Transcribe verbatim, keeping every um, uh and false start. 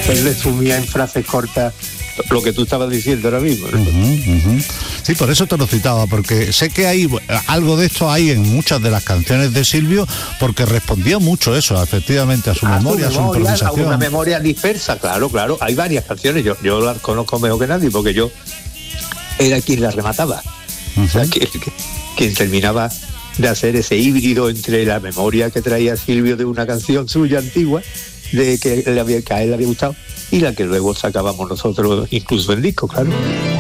él resumía en frases cortas lo que tú estabas diciendo ahora mismo, ¿no? Uh-huh, uh-huh. Sí, por eso te lo citaba, porque sé que hay algo de esto hay en muchas de las canciones de Silvio, porque respondía mucho eso, efectivamente, a su a memoria, su a su memoria, improvisación. a una memoria dispersa, claro, claro. Hay varias canciones, yo, yo las conozco mejor que nadie, porque yo era quien las remataba. Uh-huh. O sea, que, que, quien terminaba de hacer ese híbrido entre la memoria que traía Silvio de una canción suya antigua, de que, le había, que a él le había gustado, y la que luego sacábamos nosotros incluso en disco, claro.